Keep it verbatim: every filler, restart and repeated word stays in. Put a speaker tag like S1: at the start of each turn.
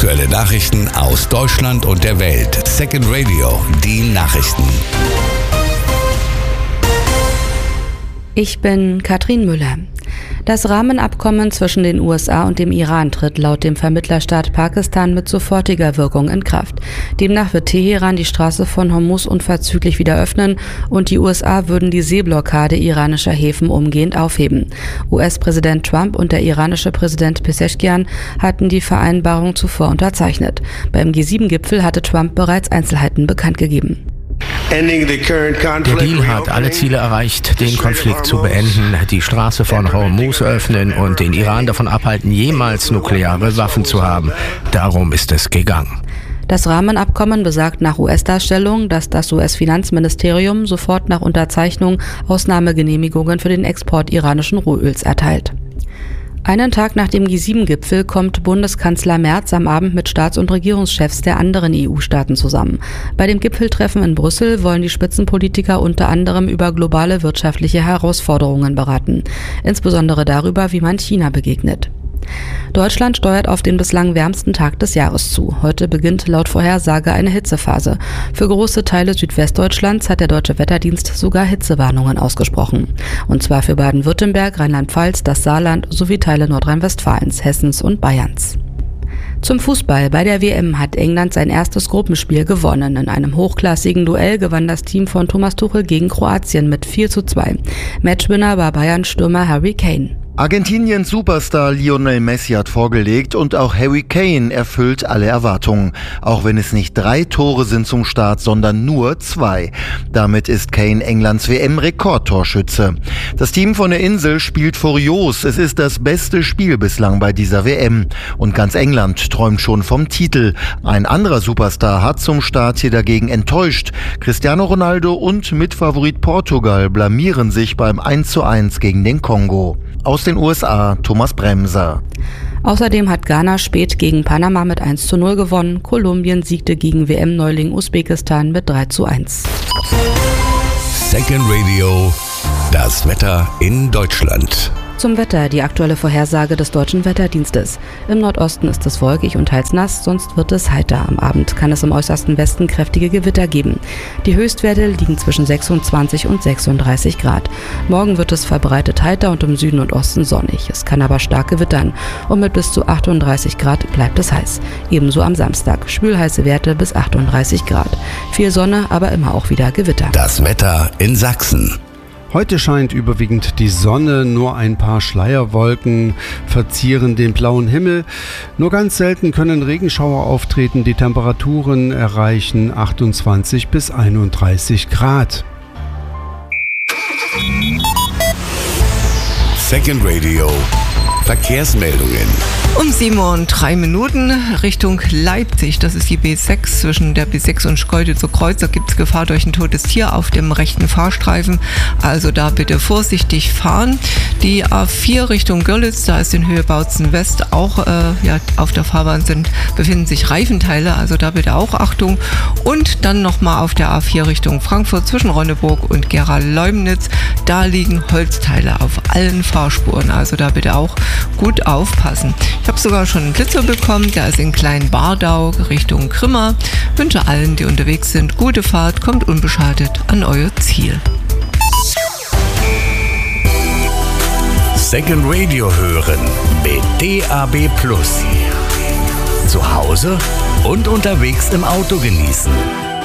S1: Aktuelle Nachrichten aus Deutschland und der Welt. Second Radio, die Nachrichten.
S2: Ich bin Katrin Müller. Das Rahmenabkommen zwischen den U S A und dem Iran tritt laut dem Vermittlerstaat Pakistan mit sofortiger Wirkung in Kraft. Demnach wird Teheran die Straße von Hormuz unverzüglich wieder öffnen und die U S A würden die Seeblockade iranischer Häfen umgehend aufheben. U S-Präsident Trump und der iranische Präsident Pezeshkian hatten die Vereinbarung zuvor unterzeichnet. Beim G sieben Gipfel hatte Trump bereits Einzelheiten bekannt gegeben.
S3: Der Deal hat alle Ziele erreicht, den Konflikt zu beenden, die Straße von Hormuz öffnen und den Iran davon abhalten, jemals nukleare Waffen zu haben. Darum ist es gegangen.
S2: Das Rahmenabkommen besagt nach U S-Darstellung, dass das U S-Finanzministerium sofort nach Unterzeichnung Ausnahmegenehmigungen für den Export iranischen Rohöls erteilt. Einen Tag nach dem G sieben Gipfel kommt Bundeskanzler Merz am Abend mit Staats- und Regierungschefs der anderen E U-Staaten zusammen. Bei dem Gipfeltreffen in Brüssel wollen die Spitzenpolitiker unter anderem über globale wirtschaftliche Herausforderungen beraten, insbesondere darüber, wie man China begegnet. Deutschland steuert auf den bislang wärmsten Tag des Jahres zu. Heute beginnt laut Vorhersage eine Hitzephase. Für große Teile Südwestdeutschlands hat der Deutsche Wetterdienst sogar Hitzewarnungen ausgesprochen. Und zwar für Baden-Württemberg, Rheinland-Pfalz, das Saarland sowie Teile Nordrhein-Westfalens, Hessens und Bayerns. Zum Fußball. Bei der W M hat England sein erstes Gruppenspiel gewonnen. In einem hochklassigen Duell gewann das Team von Thomas Tuchel gegen Kroatien mit vier zu zwei. Matchwinner war Bayern-Stürmer Harry Kane.
S4: Argentiniens Superstar Lionel Messi hat vorgelegt und auch Harry Kane erfüllt alle Erwartungen. Auch wenn es nicht drei Tore sind zum Start, sondern nur zwei. Damit ist Kane Englands W M-Rekordtorschütze. Das Team von der Insel spielt furios. Es ist das beste Spiel bislang bei dieser W M. Und ganz England träumt schon vom Titel. Ein anderer Superstar hat zum Start hier dagegen enttäuscht. Cristiano Ronaldo und Mitfavorit Portugal blamieren sich beim eins zu eins gegen den Kongo. Aus den U S A, Thomas Bremser.
S2: Außerdem hat Ghana spät gegen Panama mit eins zu null gewonnen. Kolumbien siegte gegen W M-Neuling Usbekistan mit drei zu eins.
S1: Second Radio, das Wetter in Deutschland.
S2: Zum Wetter, die aktuelle Vorhersage des Deutschen Wetterdienstes. Im Nordosten ist es wolkig und teils nass, sonst wird es heiter. Am Abend kann es im äußersten Westen kräftige Gewitter geben. Die Höchstwerte liegen zwischen sechsundzwanzig und sechsunddreißig Grad. Morgen wird es verbreitet heiter und im Süden und Osten sonnig. Es kann aber stark gewittern und mit bis zu achtunddreißig Grad bleibt es heiß. Ebenso am Samstag. Schwülheiße Werte bis achtunddreißig Grad. Viel Sonne, aber immer auch wieder Gewitter.
S1: Das Wetter in Sachsen.
S5: Heute scheint überwiegend die Sonne, nur ein paar Schleierwolken verzieren den blauen Himmel. Nur ganz selten können Regenschauer auftreten, die Temperaturen erreichen achtundzwanzig bis einunddreißig Grad.
S1: Second Radio, Verkehrsmeldungen.
S6: Um sieben Uhr und drei Minuten Richtung Leipzig. Das ist die B sechs. Zwischen der B sechs und Schkeuditz zur Kreuz. Da gibt es Gefahr durch ein totes Tier auf dem rechten Fahrstreifen. Also da bitte vorsichtig fahren. Die A vier Richtung Görlitz, da ist in Höhe Bautzen West auch äh, ja, auf der Fahrbahn sind, befinden sich Reifenteile. Also da bitte auch Achtung. Und dann nochmal auf der A vier Richtung Frankfurt zwischen Ronneburg und Gera-Leumnitz. Da liegen Holzteile auf allen Fahrspuren. Also da bitte auch gut aufpassen. Ich habe sogar schon einen Blitzer bekommen, der ist in Kleinbardau Richtung Grimma. Wünsche allen, die unterwegs sind, gute Fahrt, kommt unbeschadet an euer Ziel.
S1: Second Radio hören mit D A B Plus. Zu Hause und unterwegs im Auto genießen.